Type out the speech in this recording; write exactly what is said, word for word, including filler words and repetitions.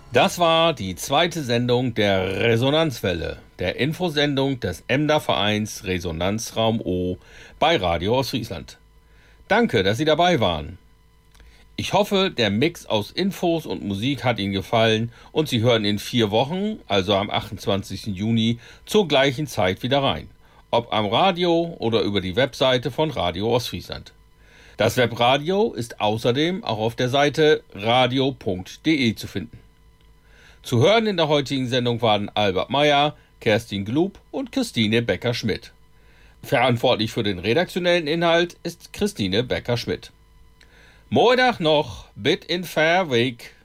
Das war die zweite Sendung der Resonanzwelle, der Infosendung des Emder Vereins Resonanzraum O bei Radio Ostfriesland. Danke, dass Sie dabei waren. Ich hoffe, der Mix aus Infos und Musik hat Ihnen gefallen und Sie hören in vier Wochen, also am achtundzwanzigsten Juni, zur gleichen Zeit wieder rein. Ob am Radio oder über die Webseite von Radio Ostfriesland. Das Webradio ist außerdem auch auf der Seite radio punkt de zu finden. Zu hören in der heutigen Sendung waren Albert Meyer, Kerstin Glub und Christine Becker-Schmidt. Verantwortlich für den redaktionellen Inhalt ist Christine Becker-Schmidt. Moedach noch, bit in Fairweg.